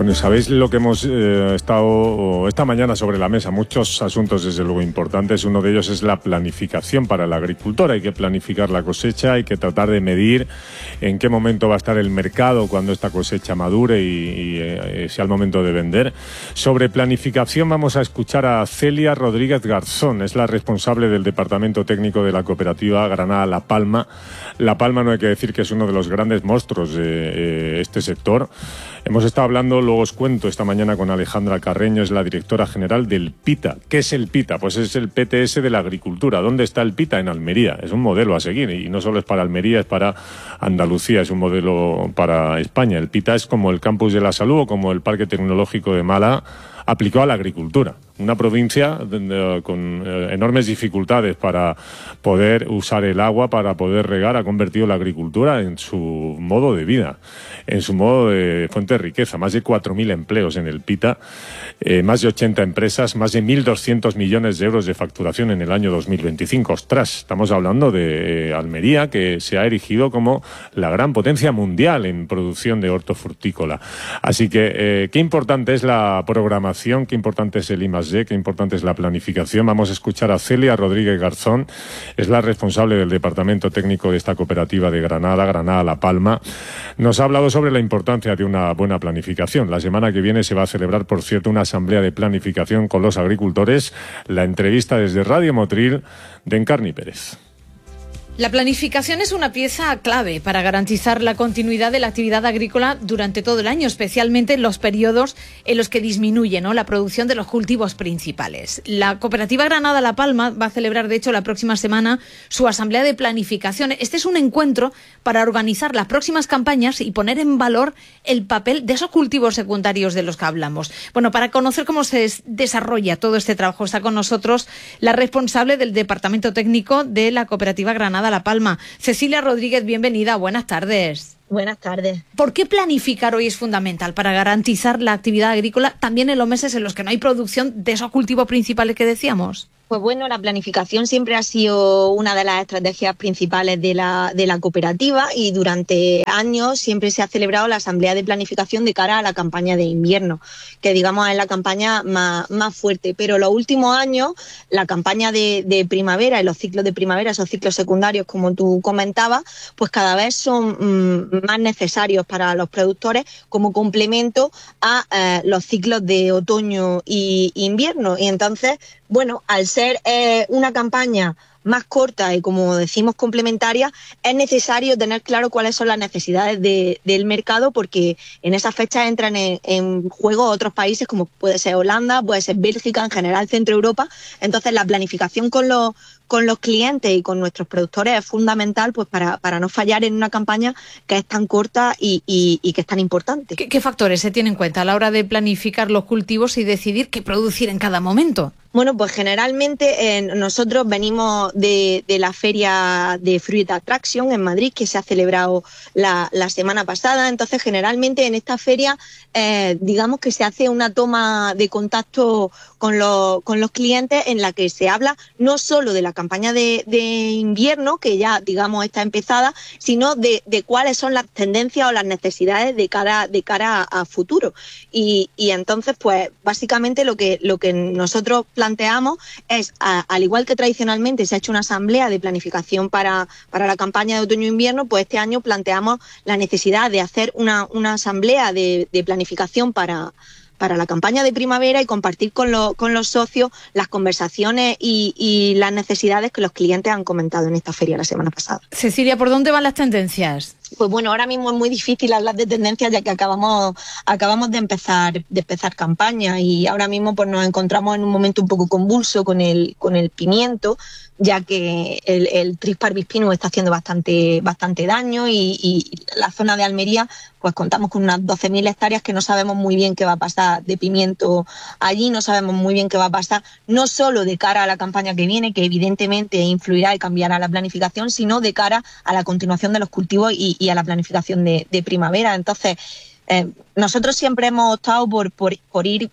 Bueno, sabéis lo que hemos estado esta mañana sobre la mesa, muchos asuntos desde luego importantes. Uno de ellos es la planificación para el agricultor. Hay que planificar la cosecha, hay que tratar de medir en qué momento va a estar el mercado cuando esta cosecha madure y sea el momento de vender. Sobre planificación vamos a escuchar a Celia Rodríguez Garzón, es la responsable del departamento técnico de la cooperativa Granada La Palma. La Palma, no hay que decir que es uno de los grandes monstruos de este sector. Hemos estado hablando, luego os cuento, esta mañana con Alejandra Carreño, es la directora general del PITA. ¿Qué es el PITA? Pues es el PTS de la agricultura. ¿Dónde está el PITA? En Almería. Es un modelo a seguir y no solo es para Almería, es para Andalucía, es un modelo para España. El PITA es como el campus de la salud o como el Parque Tecnológico de Málaga aplicado a la agricultura. Una provincia con enormes dificultades para poder usar el agua, para poder regar, ha convertido la agricultura en su modo de vida, en su modo de fuente de riqueza. Más de 4.000 empleos en el PITA, más de 80 empresas, más de 1.200 millones de euros de facturación en el año 2025. ¡Ostras! Estamos hablando de Almería, que se ha erigido como la gran potencia mundial en producción de hortofrutícola. Así que, qué importante es la programación, qué importante es el I+D, qué importante es la planificación. Vamos a escuchar a Celia Rodríguez Garzón, es la responsable del departamento técnico de esta cooperativa de Granada, Granada La Palma. Nos ha hablado sobre la importancia de una buena planificación. La semana que viene se va a celebrar, por cierto, una asamblea de planificación con los agricultores. La entrevista desde Radio Motril de Encarni Pérez. La planificación es una pieza clave para garantizar la continuidad de la actividad agrícola durante todo el año, especialmente en los periodos en los que disminuye, ¿no?, la producción de los cultivos principales. La cooperativa Granada La Palma va a celebrar, de hecho, la próxima semana su asamblea de planificación. Este es un encuentro para organizar las próximas campañas y poner en valor el papel de esos cultivos secundarios de los que hablamos. Bueno, para conocer cómo se desarrolla todo este trabajo, está con nosotros la responsable del departamento técnico de la cooperativa Granada La Palma. Cecilia Rodríguez, bienvenida, buenas tardes. Buenas tardes. ¿Por qué planificar hoy es fundamental para garantizar la actividad agrícola también en los meses en los que no hay producción de esos cultivos principales que decíamos? Pues bueno, la planificación siempre ha sido una de las estrategias principales de la cooperativa y durante años siempre se ha celebrado la asamblea de planificación de cara a la campaña de invierno, que digamos es la campaña más fuerte. Pero los últimos años, la campaña de primavera y los ciclos de primavera, esos ciclos secundarios como tú comentabas, pues cada vez son más necesarios para los productores como complemento a los ciclos de otoño y invierno. Y entonces, bueno, al ser una campaña más corta y, como decimos, complementaria, es necesario tener claro cuáles son las necesidades del mercado, porque en esas fechas entran en juego otros países como puede ser Holanda, puede ser Bélgica, en general Centro Europa. Entonces la planificación con los clientes y con nuestros productores es fundamental, pues para no fallar en una campaña que es tan corta y que es tan importante. ¿Qué factores se tienen en cuenta a la hora de planificar los cultivos y decidir qué producir en cada momento? Bueno, pues generalmente nosotros venimos de la Feria de Fruit Attraction en Madrid, que se ha celebrado la semana pasada. Entonces, generalmente en esta feria, digamos que se hace una toma de contacto con los clientes en la que se habla no solo de la campaña de invierno, que ya, digamos, está empezada, sino de cuáles son las tendencias o las necesidades de cara a futuro. Y entonces, pues, básicamente lo que nosotros planteamos es, al igual que tradicionalmente se ha hecho una asamblea de planificación para la campaña de otoño-invierno, pues este año planteamos la necesidad de hacer una asamblea de planificación para la campaña de primavera y compartir con los socios las conversaciones y las necesidades que los clientes han comentado en esta feria la semana pasada. Cecilia, ¿por dónde van las tendencias? Pues bueno, ahora mismo es muy difícil hablar de tendencias, ya que acabamos de empezar campaña, y ahora mismo pues nos encontramos en un momento un poco convulso con el pimiento, ya que el Trix parvispinus está haciendo bastante daño y la zona de Almería pues contamos con unas 12.000 hectáreas que no sabemos muy bien qué va a pasar de pimiento allí, no sabemos muy bien qué va a pasar, no solo de cara a la campaña que viene, que evidentemente influirá y cambiará la planificación, sino de cara a la continuación de los cultivos y a la planificación de primavera. Entonces, nosotros siempre hemos optado por ir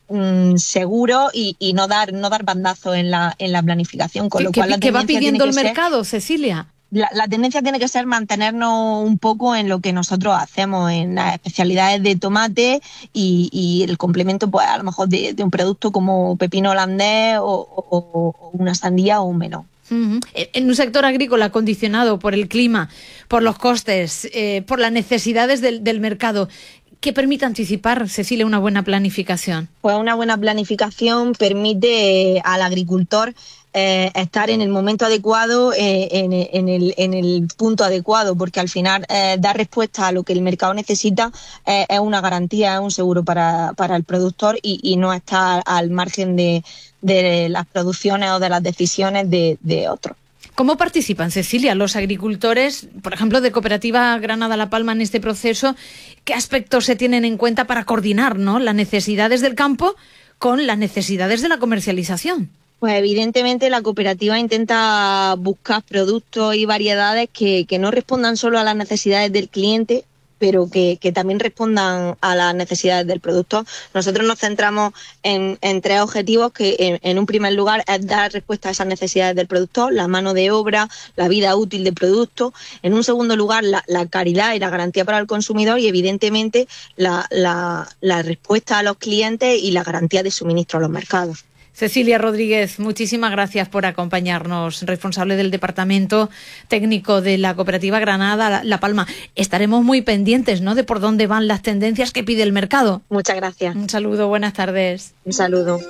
seguro y no dar bandazos en la planificación, con lo cual la ¿Qué va tendencia pidiendo el tiene que mercado, Cecilia? la tendencia tiene que ser mantenernos un poco en lo que nosotros hacemos, en las especialidades de tomate y el complemento, pues a lo mejor de un producto como pepino holandés o una sandía o un melón. En un sector agrícola condicionado por el clima, por los costes, por las necesidades del mercado, ¿qué permite anticipar, Cecilia, una buena planificación? Pues una buena planificación permite al agricultor estar en el momento adecuado, en el punto adecuado, porque al final dar respuesta a lo que el mercado necesita es una garantía, es un seguro para el productor y no estar al margen de las producciones o de las decisiones de otros. ¿Cómo participan, Cecilia, los agricultores, por ejemplo, de Cooperativa Granada-La Palma en este proceso? ¿Qué aspectos se tienen en cuenta para coordinar, ¿no?, las necesidades del campo con las necesidades de la comercialización? Pues evidentemente la cooperativa intenta buscar productos y variedades que no respondan solo a las necesidades del cliente, pero que también respondan a las necesidades del productor. Nosotros nos centramos en tres objetivos, que en un primer lugar es dar respuesta a esas necesidades del productor, la mano de obra, la vida útil del producto. En un segundo lugar, la calidad y la garantía para el consumidor y evidentemente la respuesta a los clientes y la garantía de suministro a los mercados. Cecilia Rodríguez, muchísimas gracias por acompañarnos, responsable del Departamento Técnico de la Cooperativa Granada-La Palma. Estaremos muy pendientes, ¿no?, de por dónde van las tendencias que pide el mercado. Muchas gracias. Un saludo, buenas tardes. Un saludo.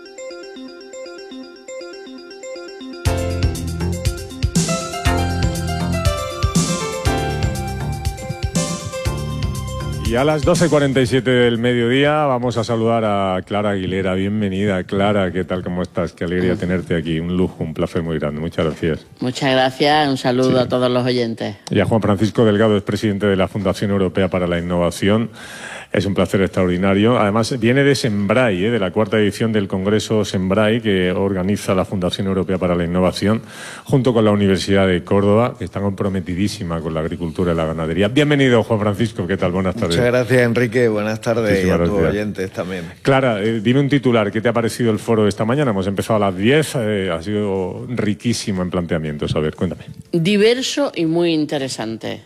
Y a las 12:47 del mediodía vamos a saludar a Clara Aguilera. Bienvenida, Clara. ¿Qué tal? ¿Cómo estás? Qué alegría tenerte aquí. Un lujo, un placer muy grande. Muchas gracias. Muchas gracias. Un saludo a todos los oyentes. Y a Juan Francisco Delgado, es presidente de la Fundación Europea para la Innovación. Es un placer extraordinario. Además, viene de Sembrai, de la 4ª edición del Congreso Sembrai, que organiza la Fundación Europea para la Innovación, junto con la Universidad de Córdoba, que está comprometidísima con la agricultura y la ganadería. Bienvenido, Juan Francisco. ¿Qué tal? Buenas tardes. Muchas gracias, Enrique. Buenas tardes y a tus oyentes también. Clara, dime un titular. ¿Qué te ha parecido el foro de esta mañana? Hemos empezado a las 10. Ha sido riquísimo en planteamientos. A ver, cuéntame. Diverso y muy interesante.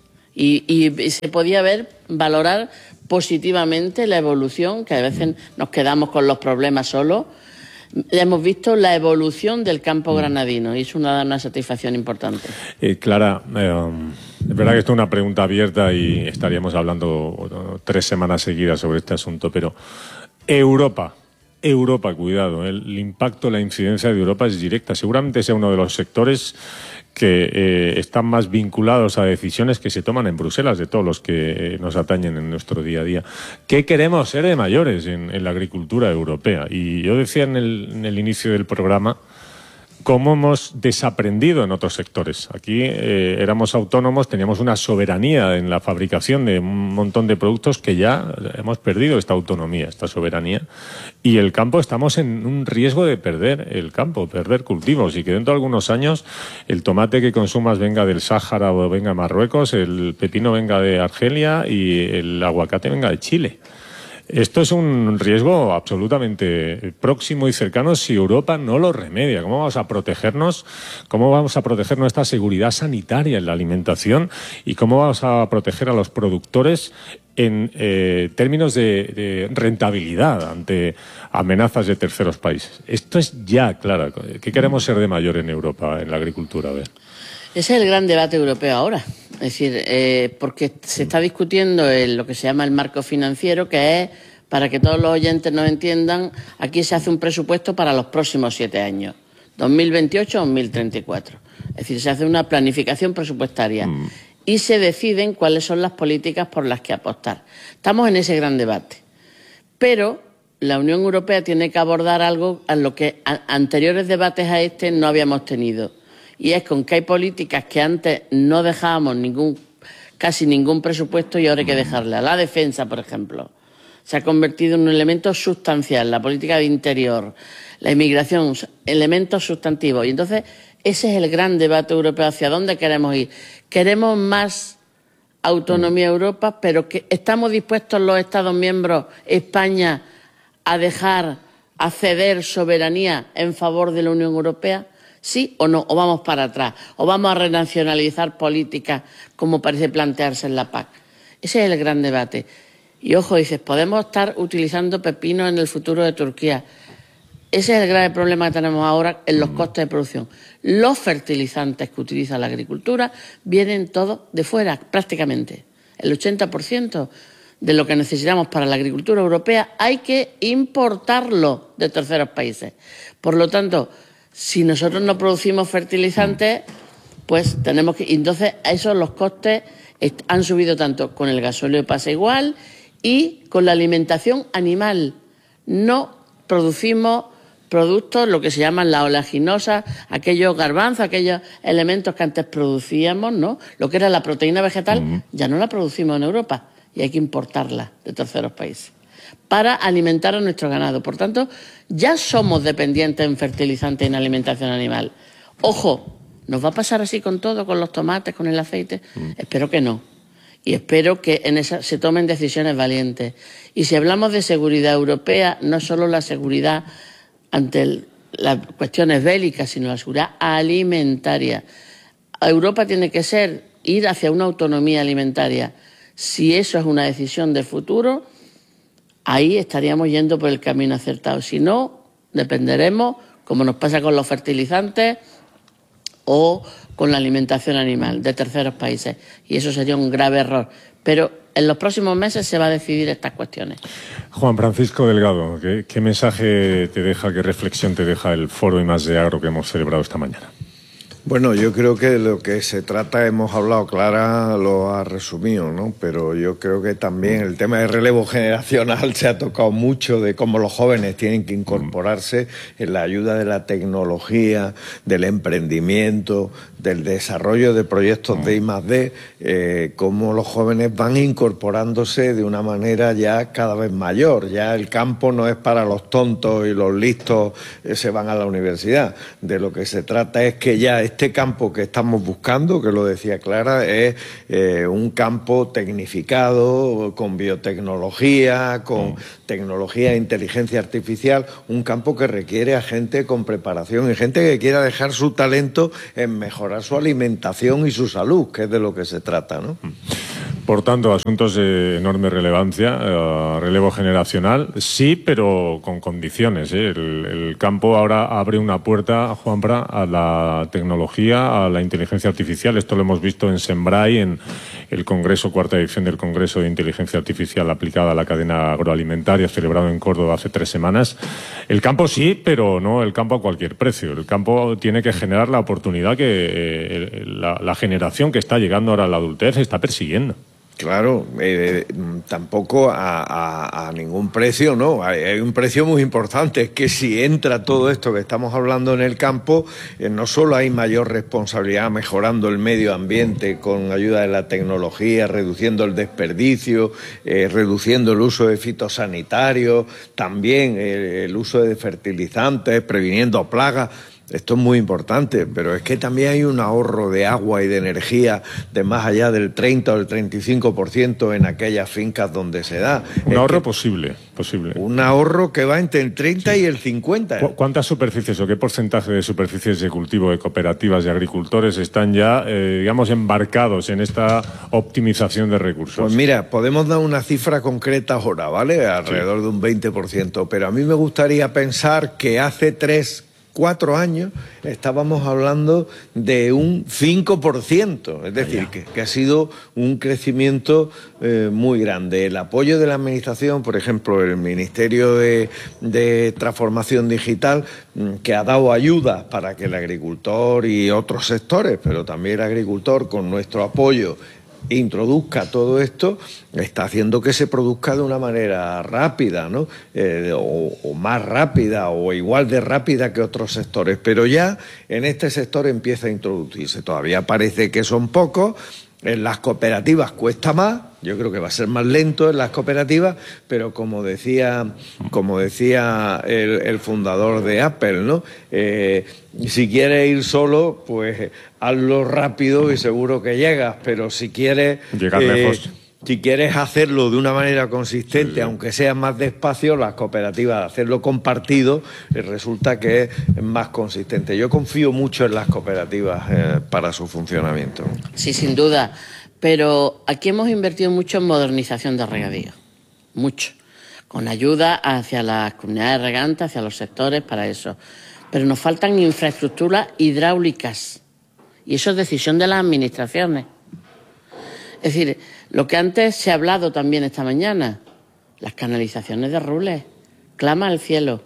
Y se podía valorar positivamente la evolución, que a veces nos quedamos con los problemas solo. Hemos visto la evolución del campo granadino y es una satisfacción importante. Clara, es verdad que esto es una pregunta abierta y estaríamos hablando 3 semanas seguidas sobre este asunto, pero Europa, cuidado, el impacto, la incidencia de Europa es directa. Seguramente sea uno de los sectores que están más vinculados a decisiones que se toman en Bruselas, de todos los que nos atañen en nuestro día a día. ¿Qué queremos ser de mayores en la agricultura europea? Y yo decía en el inicio del programa cómo hemos desaprendido en otros sectores. Aquí éramos autónomos, teníamos una soberanía en la fabricación de un montón de productos que ya hemos perdido esta autonomía, esta soberanía. Y el campo, estamos en un riesgo de perder el campo, perder cultivos y que dentro de algunos años el tomate que consumas venga del Sáhara o venga de Marruecos, el pepino venga de Argelia y el aguacate venga de Chile. Esto es un riesgo absolutamente próximo y cercano si Europa no lo remedia. ¿Cómo vamos a protegernos? ¿Cómo vamos a proteger nuestra seguridad sanitaria en la alimentación? ¿Y cómo vamos a proteger a los productores en términos de rentabilidad ante amenazas de terceros países? Esto es ya, Clara. ¿Qué queremos ser de mayor en Europa, en la agricultura? A ver. Ese es el gran debate europeo ahora. Es decir, porque se está discutiendo lo que se llama el marco financiero, que es, para que todos los oyentes nos entiendan, aquí se hace un presupuesto para los próximos 7 años, 2028-2034. Es decir, se hace una planificación presupuestaria y se deciden cuáles son las políticas por las que apostar. Estamos en ese gran debate. Pero la Unión Europea tiene que abordar algo a lo que anteriores debates a este no habíamos tenido. Y es con que hay políticas que antes no dejábamos casi ningún presupuesto y ahora hay que dejarle. A la defensa, por ejemplo, se ha convertido en un elemento sustancial, la política de interior, la inmigración, elementos sustantivos. Y entonces ese es el gran debate europeo, hacia dónde queremos ir. Queremos más autonomía a Europa, pero que estamos dispuestos los Estados miembros, España, a ceder soberanía en favor de la Unión Europea. ¿Sí o no? ¿O vamos para atrás? ¿O vamos a renacionalizar políticas como parece plantearse en la PAC? Ese es el gran debate. Y ojo, dices, podemos estar utilizando pepino en el futuro de Turquía. Ese es el grave problema que tenemos ahora en los costes de producción. Los fertilizantes que utiliza la agricultura vienen todos de fuera, prácticamente. El 80% de lo que necesitamos para la agricultura europea hay que importarlo de terceros países. Por lo tanto, si nosotros no producimos fertilizantes, pues tenemos que... Entonces, esos los costes han subido tanto. Con el gasóleo pasa igual y con la alimentación animal. No producimos productos, lo que se llaman la oleaginosa, aquellos garbanzos, aquellos elementos que antes producíamos, ¿no? Lo que era la proteína vegetal, ya no la producimos en Europa y hay que importarla de terceros países para alimentar a nuestro ganado. Por tanto, ya somos dependientes en fertilizantes y en alimentación animal. Ojo, ¿nos va a pasar así con todo, con los tomates, con el aceite? Espero que no. Y espero que en esa se tomen decisiones valientes. Y si hablamos de seguridad europea, no solo la seguridad ante las cuestiones bélicas, sino la seguridad alimentaria. Europa tiene que ir hacia una autonomía alimentaria. Si eso es una decisión de futuro, ahí estaríamos yendo por el camino acertado. Si no, dependeremos, como nos pasa con los fertilizantes o con la alimentación animal de terceros países. Y eso sería un grave error. Pero en los próximos meses se va a decidir estas cuestiones. Juan Francisco Delgado, ¿qué mensaje te deja, qué reflexión te deja el Foro I+D+Agro que hemos celebrado esta mañana? Bueno, yo creo que lo que se trata, hemos hablado, Clara lo ha resumido, ¿no? Pero yo creo que también el tema de relevo generacional se ha tocado mucho, de cómo los jóvenes tienen que incorporarse en la ayuda de la tecnología, del emprendimiento, del desarrollo de proyectos de I+D, cómo los jóvenes van incorporándose de una manera ya cada vez mayor. Ya el campo no es para los tontos y los listos se van a la universidad. De lo que se trata es que ya este campo que estamos buscando, que lo decía Clara, es un campo tecnificado, con biotecnología, con tecnología e inteligencia artificial, un campo que requiere a gente con preparación y gente que quiera dejar su talento en mejorar su alimentación y su salud, que es de lo que se trata, ¿no? Por tanto, asuntos de enorme relevancia, relevo generacional, sí, pero con condiciones, ¿eh? El campo ahora abre una puerta, Juanfran, a la tecnología, a la inteligencia artificial. Esto lo hemos visto en Sembrai, en el Congreso, cuarta edición del Congreso de Inteligencia Artificial aplicada a la cadena agroalimentaria, celebrado en Córdoba hace 3 semanas. El campo sí, pero no el campo a cualquier precio. El campo tiene que generar la oportunidad que la generación que está llegando ahora a la adultez está persiguiendo. Claro, tampoco a ningún precio, ¿no? Hay un precio muy importante, es que si entra todo esto que estamos hablando en el campo, no solo hay mayor responsabilidad mejorando el medio ambiente con ayuda de la tecnología, reduciendo el desperdicio, reduciendo el uso de fitosanitarios, también el uso de fertilizantes, previniendo plagas. Esto es muy importante, pero es que también hay un ahorro de agua y de energía de más allá del 30 o el 35% en aquellas fincas donde se da. Un ahorro posible. Un ahorro que va entre el 30 y el 50. ¿Cuántas superficies o qué porcentaje de superficies de cultivo de cooperativas de agricultores están ya, digamos, embarcados en esta optimización de recursos? Pues mira, podemos dar una cifra concreta ahora, ¿vale? Alrededor de un 20%, pero a mí me gustaría pensar que hace 4 años estábamos hablando de un 5%, es decir, que ha sido un crecimiento muy grande. El apoyo de la Administración, por ejemplo, el Ministerio de Transformación Digital, que ha dado ayuda para que el agricultor y otros sectores, pero también el agricultor con nuestro apoyo, introduzca todo esto, está haciendo que se produzca de una manera rápida, ¿no? O más rápida o igual de rápida que otros sectores, pero ya en este sector empieza a introducirse. Todavía parece que son pocos. En las cooperativas cuesta más, yo creo que va a ser más lento en las cooperativas, pero como decía el fundador de Apple, ¿no? Si quieres ir solo, pues hazlo rápido y seguro que llegas, pero si quieres llegar lejos. si quieres hacerlo de una manera consistente, aunque sea más despacio, las cooperativas, hacerlo compartido, resulta que es más consistente. Yo confío mucho en las cooperativas para su funcionamiento. Sí, sin duda. Pero aquí hemos invertido mucho en modernización de regadío. Mucho. Con ayuda hacia las comunidades regantes, hacia los sectores, para eso. Pero nos faltan infraestructuras hidráulicas. Y eso es decisión de las administraciones. Es decir, lo que antes se ha hablado también esta mañana, las canalizaciones de Rules. Clama al cielo.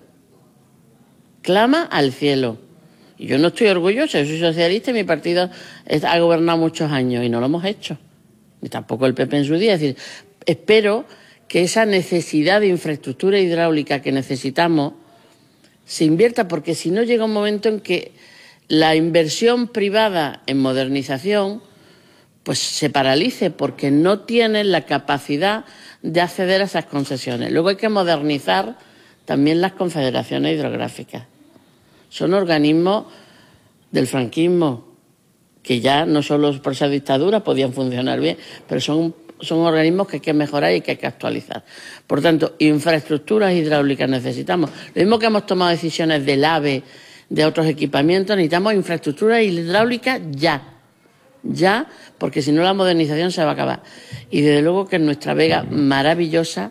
Clama al cielo. Y yo no estoy orgullosa, yo soy socialista y mi partido ha gobernado muchos años y no lo hemos hecho. Ni tampoco el PP en su día. Es decir, espero que esa necesidad de infraestructura hidráulica que necesitamos se invierta, porque si no llega un momento en que la inversión privada en modernización pues se paralice, porque no tienen la capacidad de acceder a esas concesiones. Luego hay que modernizar también las confederaciones hidrográficas. Son organismos del franquismo que ya no solo por esa dictadura podían funcionar bien, pero son organismos que hay que mejorar y que hay que actualizar. Por tanto, infraestructuras hidráulicas necesitamos. Lo mismo que hemos tomado decisiones del AVE, de otros equipamientos, necesitamos infraestructuras hidráulicas ya, porque si no la modernización se va a acabar. Y desde luego que en nuestra vega maravillosa,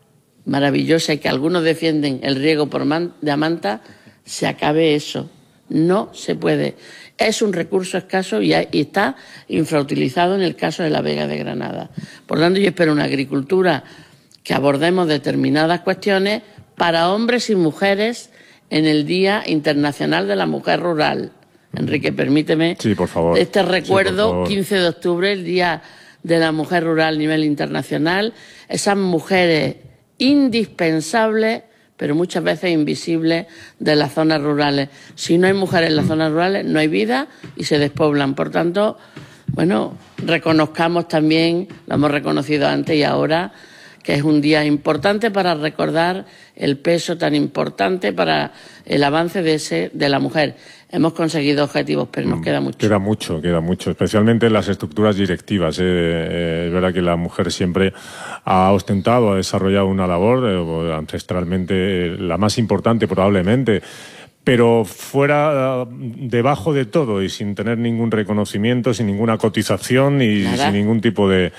y que algunos defienden el riego de Amanta, se acabe eso. No se puede. Es un recurso escaso y está infrautilizado en el caso de la Vega de Granada. Por tanto, yo espero una agricultura que abordemos determinadas cuestiones para hombres y mujeres en el Día Internacional de la Mujer Rural. Enrique, permíteme por favor. Este recuerdo, por favor. 15 de octubre, el Día de la Mujer Rural a nivel internacional. Esas mujeres indispensables, pero muchas veces invisibles, de las zonas rurales. Si no hay mujeres en las zonas rurales, no hay vida y se despoblan. Por tanto, bueno, reconozcamos también, lo hemos reconocido antes y ahora, que es un día importante para recordar el peso tan importante para el avance de la mujer. Hemos conseguido objetivos, pero nos queda mucho. Queda mucho, especialmente en las estructuras directivas. Es verdad que la mujer siempre ha ostentado, ha desarrollado una labor, ancestralmente la más importante probablemente, pero fuera, debajo de todo y sin tener ningún reconocimiento, sin ninguna cotización y sin ningún tipo de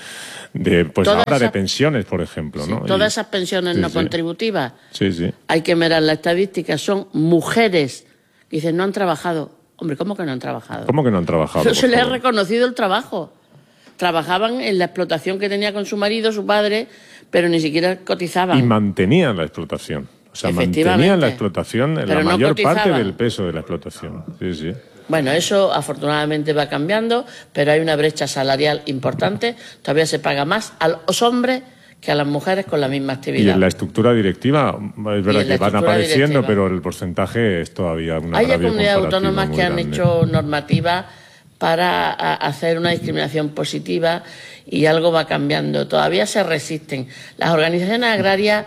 pensiones, por ejemplo, ¿no? Todas esas pensiones no contributivas. Sí. Hay que mirar la estadística, son mujeres que dicen no han trabajado. Hombre, ¿cómo que no han trabajado? ¿Cómo que no han trabajado? No se les ha reconocido el trabajo. Trabajaban en la explotación que tenía con su marido, su padre, pero ni siquiera cotizaban. Y mantenían la explotación. O sea, mantenían la explotación en la mayor parte del peso de la explotación. Sí. Bueno, eso afortunadamente va cambiando, pero hay una brecha salarial importante. Todavía se paga más a los hombres que a las mujeres con la misma actividad. Y en la estructura directiva, es verdad que van apareciendo, pero el porcentaje es todavía una Hay comunidades autónomas que han hecho normativas para hacer una discriminación positiva y algo va cambiando. Todavía se resisten. Las organizaciones agrarias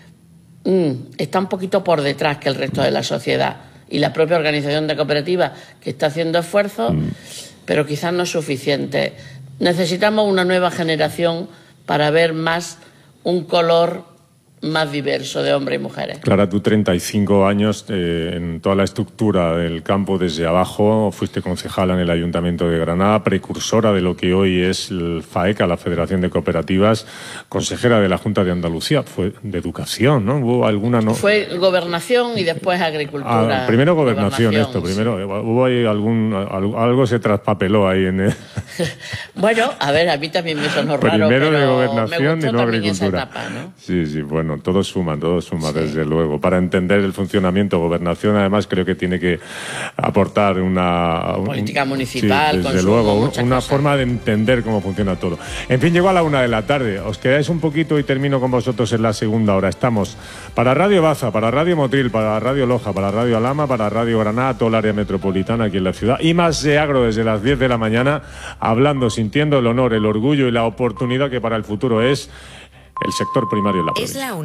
están un poquito por detrás que el resto de la sociedad. Y la propia organización de cooperativas que está haciendo esfuerzos, pero quizás no es suficiente. Necesitamos una nueva generación para ver más un color más diverso de hombres y mujeres. Clara, tú 35 años en toda la estructura del campo desde abajo, fuiste concejala en el Ayuntamiento de Granada, precursora de lo que hoy es el FAECA, la Federación de Cooperativas, consejera de la Junta de Andalucía, fue de Educación, ¿no? ¿Hubo alguna no? Fue Gobernación y después Agricultura. Primero Gobernación, primero hubo ahí algo se traspapeló ahí en el... Bueno, a ver, a mí también me sonó raro, primero pero de Gobernación y no Agricultura. Esa etapa, ¿no? Sí, bueno, todo suma, desde luego. Para entender el funcionamiento, Gobernación, además, creo que tiene que aportar una política municipal, desde luego, una forma de entender cómo funciona todo. En fin, llegó a la 1:00 p.m. Os quedáis un poquito y termino con vosotros en la segunda hora. Estamos para Radio Baza, para Radio Motril, para Radio Loja, para Radio Alhama, para Radio Granada, todo el área metropolitana aquí en la ciudad, y Más de Agro desde las 10 de la mañana, hablando, sintiendo el honor, el orgullo y la oportunidad que para el futuro es el sector primario en la provincia. Es la 1:00.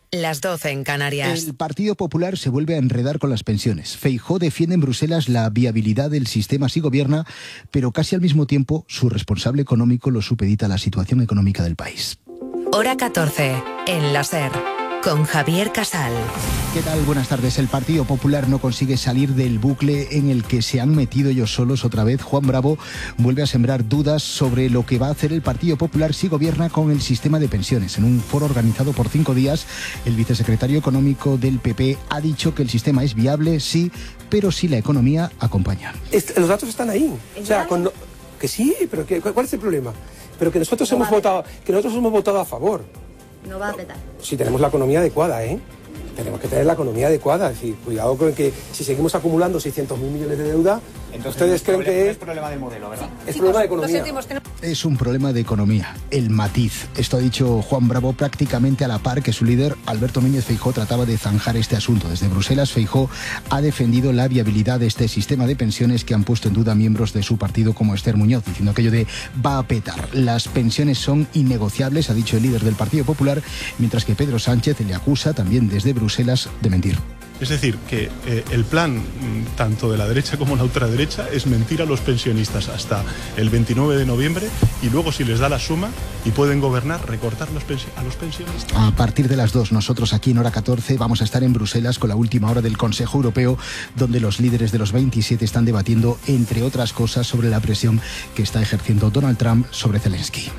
las 12 en Canarias. El Partido Popular se vuelve a enredar con las pensiones. Feijóo defiende en Bruselas la viabilidad del sistema si gobierna, pero casi al mismo tiempo su responsable económico lo supedita a la situación económica del país. Hora 14 en la SER. Con Javier Casal. ¿Qué tal? Buenas tardes. El Partido Popular no consigue salir del bucle en el que se han metido ellos solos otra vez. Juan Bravo vuelve a sembrar dudas sobre lo que va a hacer el Partido Popular si gobierna con el sistema de pensiones. En un foro organizado por 5 días, el vicesecretario económico del PP ha dicho que el sistema es viable, sí, pero si la economía acompaña. Los datos están ahí. O sea, que sí, pero ¿cuál es el problema? Pero que nosotros hemos votado a favor. No va a petar. Si tenemos la economía adecuada, tenemos que tener la economía adecuada. Es decir, cuidado con que si seguimos acumulando 600.000 millones de deuda, entonces ustedes creen que es problema del modelo, ¿verdad? Es problema de economía. Es un problema de economía, el matiz. Esto ha dicho Juan Bravo prácticamente a la par que su líder, Alberto Núñez Feijóo, trataba de zanjar este asunto. Desde Bruselas, Feijóo ha defendido la viabilidad de este sistema de pensiones que han puesto en duda miembros de su partido como Esther Muñoz, diciendo aquello de va a petar. Las pensiones son innegociables, ha dicho el líder del Partido Popular, mientras que Pedro Sánchez le acusa también desde Bruselas de mentir. Es decir, que el plan tanto de la derecha como la ultraderecha es mentir a los pensionistas hasta el 29 de noviembre y luego, si les da la suma y pueden gobernar, recortar a los pensionistas. A partir de las 2, nosotros aquí en Hora 14 vamos a estar en Bruselas con la última hora del Consejo Europeo, donde los líderes de los 27 están debatiendo, entre otras cosas, sobre la presión que está ejerciendo Donald Trump sobre Zelensky.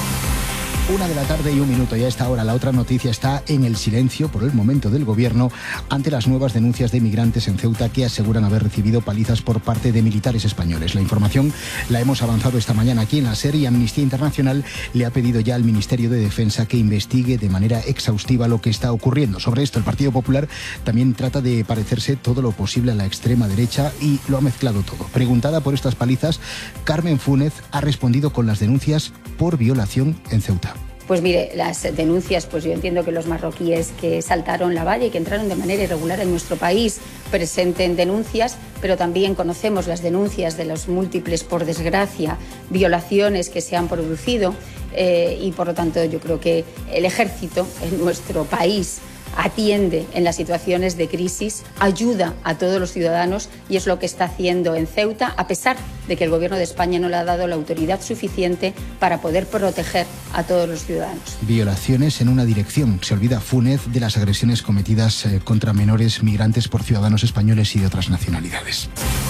1 de la tarde y 1 minuto, y a esta hora la otra noticia está en el silencio por el momento del gobierno ante las nuevas denuncias de migrantes en Ceuta que aseguran haber recibido palizas por parte de militares españoles. La información la hemos avanzado esta mañana aquí en la SER y Amnistía Internacional le ha pedido ya al Ministerio de Defensa que investigue de manera exhaustiva lo que está ocurriendo. Sobre esto, el Partido Popular también trata de parecerse todo lo posible a la extrema derecha y lo ha mezclado todo. Preguntada por estas palizas, Carmen Fúnez ha respondido con las denuncias por violación en Ceuta. Pues mire, las denuncias, pues yo entiendo que los marroquíes que saltaron la valla y que entraron de manera irregular en nuestro país presenten denuncias, pero también conocemos las denuncias de los múltiples, por desgracia, violaciones que se han producido y por lo tanto yo creo que el ejército en nuestro país atiende en las situaciones de crisis, ayuda a todos los ciudadanos y es lo que está haciendo en Ceuta, a pesar de que el Gobierno de España no le ha dado la autoridad suficiente para poder proteger a todos los ciudadanos. Violaciones en una dirección. Se olvida Fúnez de las agresiones cometidas contra menores migrantes por ciudadanos españoles y de otras nacionalidades.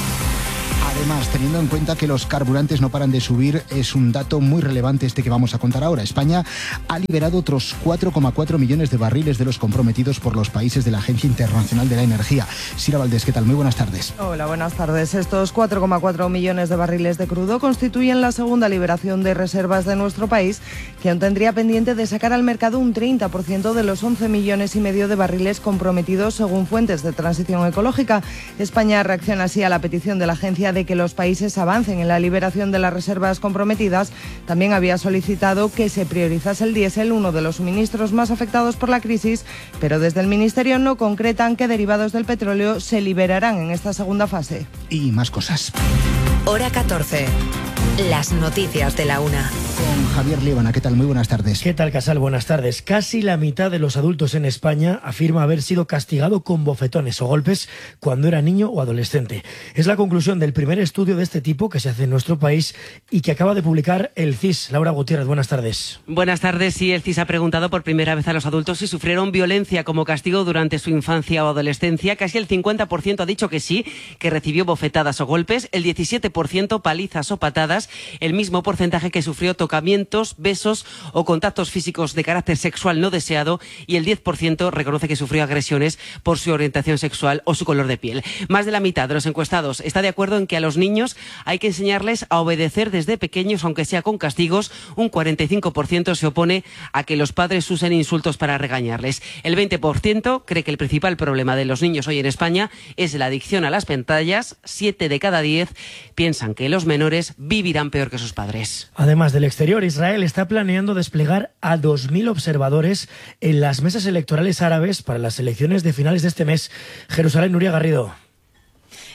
Además, teniendo en cuenta que los carburantes no paran de subir, es un dato muy relevante este que vamos a contar ahora. España ha liberado otros 4,4 millones de barriles de los comprometidos por los países de la Agencia Internacional de la Energía. Sira Valdés, ¿qué tal? Muy buenas tardes. Hola, buenas tardes. Estos 4,4 millones de barriles de crudo constituyen la segunda liberación de reservas de nuestro país, que aún tendría pendiente de sacar al mercado un 30% de los 11,5 millones de barriles comprometidos según fuentes de transición ecológica. España reacciona así a la petición de la agencia de que los países avancen en la liberación de las reservas comprometidas. También había solicitado que se priorizase el diésel, uno de los suministros más afectados por la crisis, pero desde el Ministerio no concretan qué derivados del petróleo se liberarán en esta segunda fase. Y más cosas. Hora 14. Las noticias de la una. Con Javier Líbana, ¿qué tal? Muy buenas tardes. ¿Qué tal, Casal? Buenas tardes. Casi la mitad de los adultos en España afirma haber sido castigado con bofetones o golpes cuando era niño o adolescente. Es la conclusión del primer estudio de este tipo que se hace en nuestro país y que acaba de publicar el CIS. Laura Gutiérrez, buenas tardes. Buenas tardes. Sí, el CIS ha preguntado por primera vez a los adultos si sufrieron violencia como castigo durante su infancia o adolescencia. Casi el 50% ha dicho que sí, que recibió bofetadas o golpes, el 17% palizas o patadas, el mismo porcentaje que sufrió tocamientos, besos o contactos físicos de carácter sexual no deseado, y el 10% reconoce que sufrió agresiones por su orientación sexual o su color de piel. Más de la mitad de los encuestados está de acuerdo en que a los niños hay que enseñarles a obedecer desde pequeños, aunque sea con castigos. Un 45% se opone a que los padres usen insultos para regañarles. El 20% cree que el principal problema de los niños hoy en España es la adicción a las pantallas. 7 de cada 10 piensan que los menores vivirán peor que sus padres. Además del exterior, Israel está planeando desplegar a 2.000 observadores en las mesas electorales árabes para las elecciones de finales de este mes. Jerusalén, Nuria Garrido.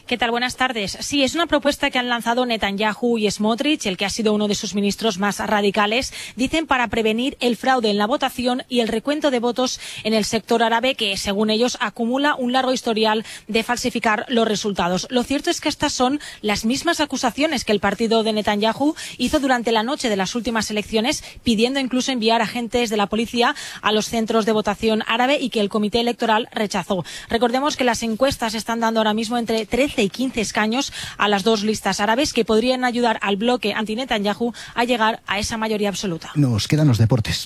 ¿Qué tal? Buenas tardes. Sí, es una propuesta que han lanzado Netanyahu y Smotrich, el que ha sido uno de sus ministros más radicales, dicen para prevenir el fraude en la votación y el recuento de votos en el sector árabe, que según ellos acumula un largo historial de falsificar los resultados. Lo cierto es que estas son las mismas acusaciones que el partido de Netanyahu hizo durante la noche de las últimas elecciones, pidiendo incluso enviar agentes de la policía a los centros de votación árabe y que el comité electoral rechazó. Recordemos que las encuestas están dando ahora mismo entre 13 y 15 escaños a las dos listas árabes que podrían ayudar al bloque anti-Netanyahu a llegar a esa mayoría absoluta. Nos quedan los deportes.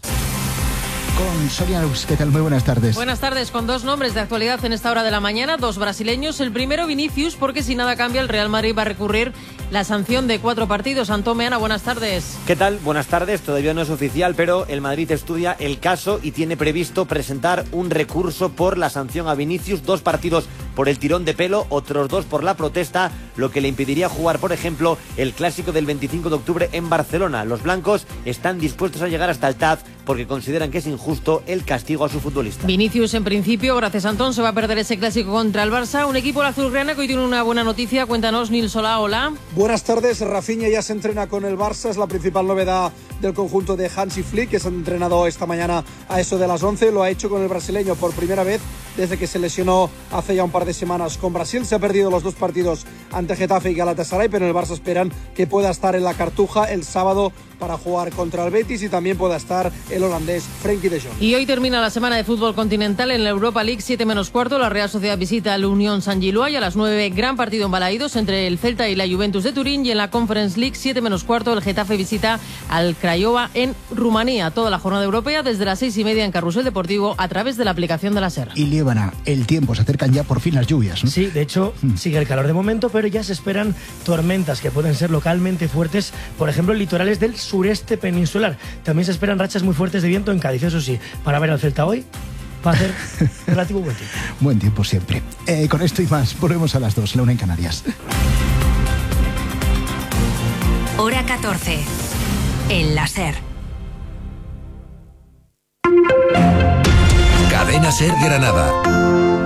Con Sonia Luz, ¿qué tal? Muy buenas tardes. Buenas tardes, con dos nombres de actualidad en esta hora de la mañana, dos brasileños. El primero, Vinicius, porque si nada cambia, el Real Madrid va a recurrir la sanción de 4 partidos. Antón Meana, buenas tardes. ¿Qué tal? Buenas tardes. Todavía no es oficial, pero el Madrid estudia el caso y tiene previsto presentar un recurso por la sanción a Vinicius. 2 partidos por el tirón de pelo, otros 2 por la protesta, lo que le impediría jugar, por ejemplo, el clásico del 25 de octubre en Barcelona. Los blancos están dispuestos a llegar hasta el TAF porque consideran que es injusto el castigo a su futbolista. Vinicius, en principio, gracias a Antón, se va a perder ese clásico contra el Barça. Un equipo azulgrana que hoy tiene una buena noticia. Cuéntanos, Nil Solá, hola. Buenas tardes. Rafinha ya se entrena con el Barça. Es la principal novedad del conjunto de Hansi Flick, que se ha entrenado esta mañana a eso de las 11. Lo ha hecho con el brasileño por primera vez desde que se lesionó hace ya un par de semanas con Brasil. Se ha perdido los 2 partidos ante Getafe y Galatasaray, pero en el Barça esperan que pueda estar en la Cartuja el sábado para jugar contra el Betis y también pueda estar el holandés Frenkie de Jong. Y hoy termina la semana de fútbol continental en la Europa League, 7 menos cuarto. La Real Sociedad visita al Unión Saint-Gilloise y a las 9 gran partido en Balaídos entre el Celta y la Juventus de Turín. Y en la Conference League, 7 menos cuarto, el Getafe visita al Craiova en Rumanía. Toda la jornada europea desde las 6:30 en Carrusel Deportivo a través de la aplicación de la SER. Y Líbana, el tiempo, se acercan ya por fin las lluvias, ¿no? Sí, de hecho, sigue el calor de momento, pero ya se esperan tormentas que pueden ser localmente fuertes, por ejemplo, en litorales del sureste peninsular. También se esperan rachas muy fuertes de viento en Cádiz, eso sí, para ver al Celta hoy va a hacer relativo buen tiempo. Buen tiempo siempre. Con esto y más, volvemos a las 2, la 1 en Canarias. Hora 14, en la SER. Cadena SER Granada.